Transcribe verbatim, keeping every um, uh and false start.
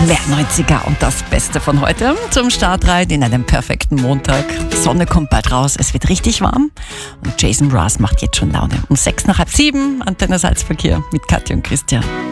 mehr neunziger und das Beste von heute zum Start rein in einem perfekten Montag. Die Sonne kommt bald raus, es wird richtig warm und Jason Mraz macht jetzt schon Laune. Um sechs nach halb sieben, Antenne Salzverkehr mit Katja und Christian.